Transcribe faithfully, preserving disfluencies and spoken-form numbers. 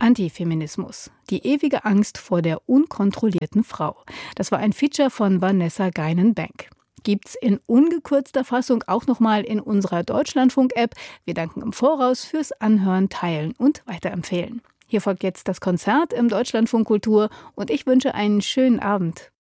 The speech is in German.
Antifeminismus. Die ewige Angst vor der unkontrollierten Frau. Das war ein Feature von Vanessa Guinan-Bank. Gibt's in ungekürzter Fassung auch nochmal in unserer Deutschlandfunk-App. Wir danken im Voraus fürs Anhören, Teilen und Weiterempfehlen. Hier folgt jetzt das Konzert im Deutschlandfunk Kultur und ich wünsche einen schönen Abend.